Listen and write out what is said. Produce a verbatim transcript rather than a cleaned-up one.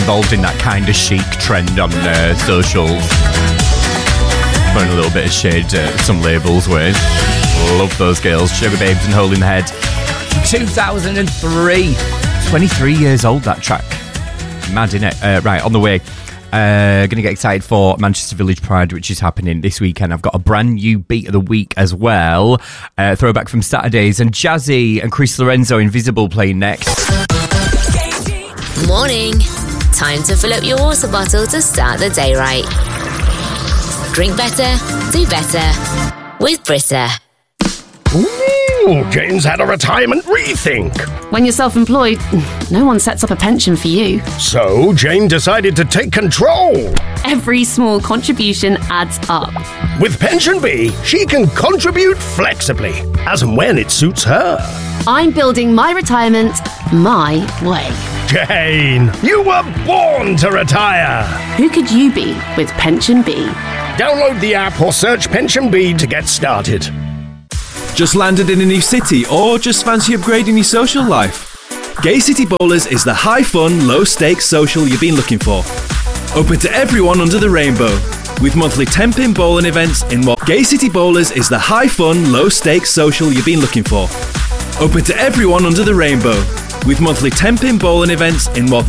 involved in that kind of chic trend on uh, socials. Throwing a little bit of shade at some labels with. Love those girls. Sugar Babes and Hole in the Head. two thousand three. twenty-three years old, that track. Mad, innit? Uh, right, on the way. Uh, going to get excited for Manchester Village Pride, which is happening this weekend. I've got a brand new beat of the week as well. Uh, throwback from Saturdays. And Jazzy and Chris Lorenzo, Invisible, playing next. Morning. Time to fill up your water bottle to start the day right. Drink better, do better with Brita. Ooh, Jane's had a retirement rethink. When you're self-employed, no one sets up a pension for you. So Jane decided to take control. Every small contribution adds up. With Pension Bee, she can contribute flexibly, as and when it suits her. I'm building my retirement my way. Jane, you were born to retire. Who could you be with Pension Bee? Download the app or search Pension Bee to get started. Just landed in a new city or just fancy upgrading your social life? Gay City Bowlers is the high-fun, low-stakes social you've been looking for. Open to everyone under the rainbow, with monthly ten-pin bowling events in what Gay City Bowlers is the high-fun, low-stakes social you've been looking for. Open to everyone under the rainbow, with monthly ten-pin bowling events in more than